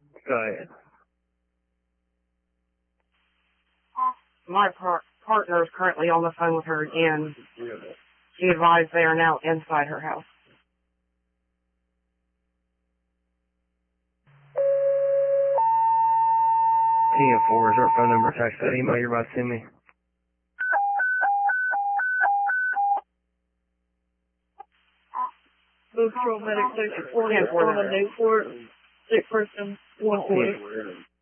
Go ahead. My partner is currently on the phone with her again. She advised they are now inside her house. 10-4 is our phone number. Text that email you're about to send me. Move Patrol Medic Station 40 on a Newport, 6 person, 140.